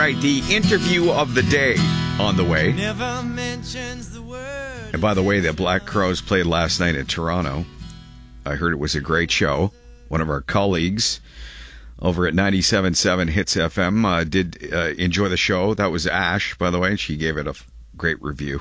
right, the interview of the day on the way. Never mentions the word. And by the way, the Black Crowes played last night in Toronto. I heard it was a great show. One of our colleagues over at 97.7 Hits FM did enjoy the show. That was Ash, by the way. She gave it a great review.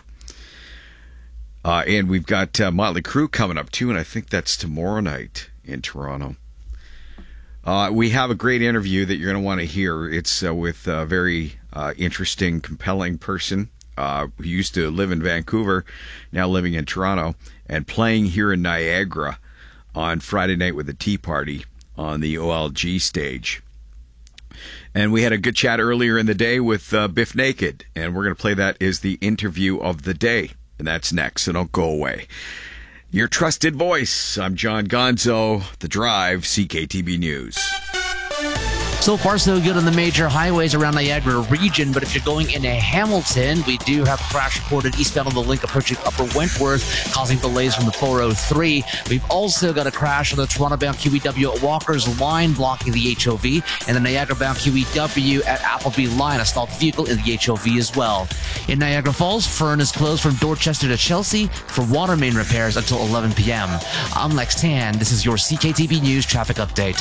And we've got Motley Crue coming up, too, and I think that's tomorrow night in Toronto. We have a great interview that you're going to want to hear. It's with a very interesting, compelling person who used to live in Vancouver, now living in Toronto, and playing here in Niagara on Friday night with the Tea Party on the OLG stage. And we had a good chat earlier in the day with Biff Naked, and we're going to play that as the interview of the day. And that's next, so don't go away. Your trusted voice. I'm John Gonzo, The Drive, CKTB News. So far, so good on the major highways around Niagara region, but if you're going into Hamilton, we do have a crash reported eastbound on the link approaching Upper Wentworth, causing delays from the 403. We've also got a crash on the Toronto-bound QEW at Walker's Line, blocking the HOV, and the Niagara-bound QEW at Appleby Line, a stalled vehicle in the HOV as well. In Niagara Falls, Fern is closed from Dorchester to Chelsea for water main repairs until 11 p.m. I'm Lex Tan. This is your CKTB News traffic update.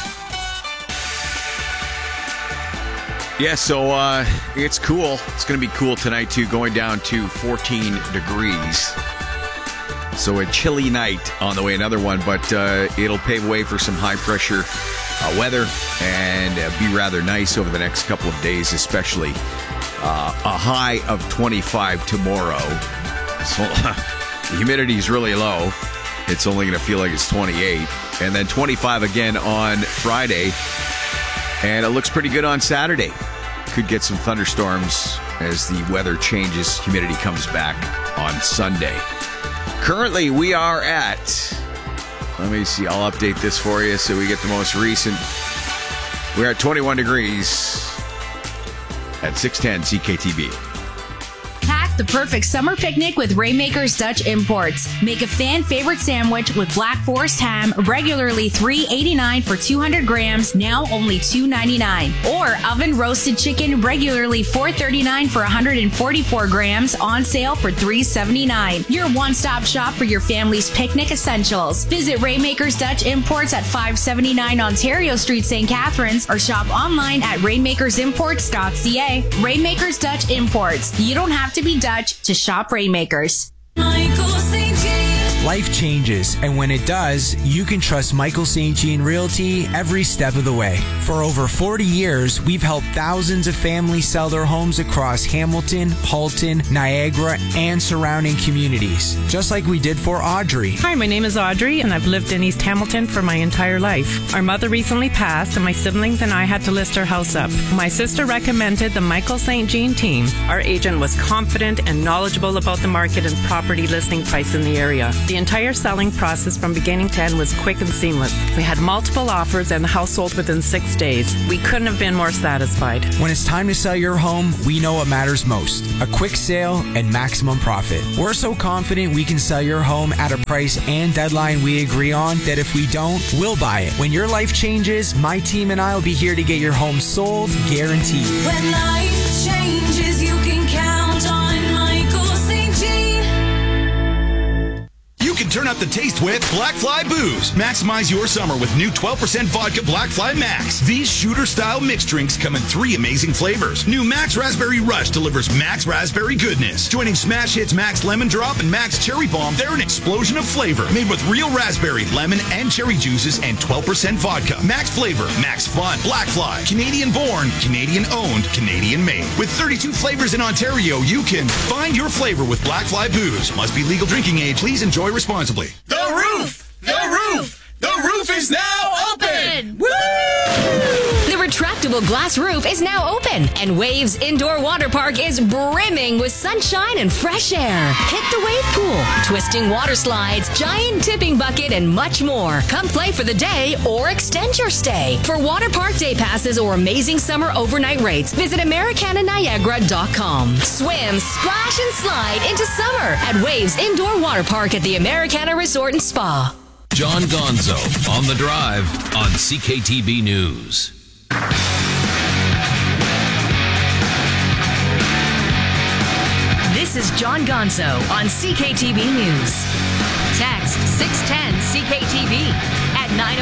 Yeah, so it's cool. It's going to be cool tonight, too, going down to 14 degrees. So a chilly night on the way, another one, but it'll pave way for some high-pressure weather and be rather nice over the next couple of days, especially a high of 25 tomorrow. So the humidity is really low. It's only going to feel like it's 28. And then 25 again on Friday. And it looks pretty good on Saturday. Could get some thunderstorms as the weather changes, humidity comes back on Sunday. Currently, we are at, let me see, I'll update this for you so we get the most recent. We're at 21 degrees at 610 CKTB. Pack the perfect summer picnic with Rainmakers Dutch Imports. Make a fan-favorite sandwich with Black Forest ham, regularly $3.89 for 200 grams, now only $2.99. Or oven-roasted chicken, regularly $4.39 for 144 grams, on sale for $3.79. Your one-stop shop for your family's picnic essentials. Visit Rainmakers Dutch Imports at 579 Ontario Street, St. Catharines, or shop online at rainmakersimports.ca. Rainmakers Dutch Imports. You don't have to be Dutch to shop Rainmakers. Life changes, and when it does, you can trust Michael St. Jean Realty every step of the way. For over 40 years, we've helped thousands of families sell their homes across Hamilton, Halton, Niagara, and surrounding communities, just like we did for Audrey. Hi, my name is Audrey, and I've lived in East Hamilton for my entire life. Our mother recently passed, and my siblings and I had to list our house up. My sister recommended the Michael St. Jean team. Our agent was confident and knowledgeable about the market and property listing price in the area. The entire selling process from beginning to end was quick and seamless. We had multiple offers and the house sold within 6 days. We couldn't have been more satisfied. When it's time to sell your home, we know what matters most: a quick sale and maximum profit. We're so confident we can sell your home at a price and deadline we agree on that if we don't, we'll buy it. When your life changes, my team and I will be here to get your home sold, guaranteed. When life changes, you can count on Michael St. Jean. You can turn up the taste with Black Fly Booze. Maximize your summer with new 12% vodka Black Fly Max. These shooter-style mixed drinks come in 3 amazing flavors. New Max Raspberry Rush delivers Max Raspberry goodness. Joining Smash Hits Max Lemon Drop and Max Cherry Bomb, they're an explosion of flavor. Made with real raspberry, lemon, and cherry juices and 12% vodka. Max flavor, Max fun. Black Fly. Canadian born, Canadian owned, Canadian made. With 32 flavors in Ontario, you can find your flavor with Black Fly Booze. Must be legal drinking age. Please enjoy responsibly. The roof! The roof! The roof is now open! Woo! The retractable glass roof is now open, and Waves Indoor Water Park is brimming with sunshine and fresh air. Hit the wave pool, twisting water slides, giant tipping bucket, and much more. Come play for the day or extend your stay. For water park day passes or amazing summer overnight rates, visit AmericanaNiagara.com. Swim, splash, and slide into summer at Waves Indoor Water Park at the Americana Resort and Spa. John Gonzo on The Drive on CKTB News. This is John Gonzo on CKTB News. Text 610 CKTB at 9